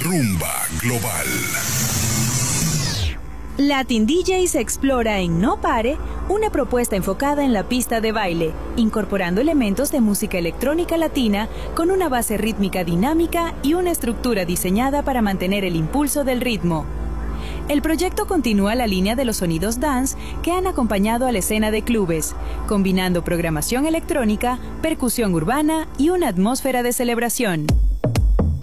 Rumba Global. Latin DJs explora en No Pare una propuesta enfocada en la pista de baile, incorporando elementos de música electrónica latina con una base rítmica dinámica y una estructura diseñada para mantener el impulso del ritmo. El proyecto continúa la línea de los sonidos dance que han acompañado a la escena de clubes, combinando programación electrónica, percusión urbana y una atmósfera de celebración.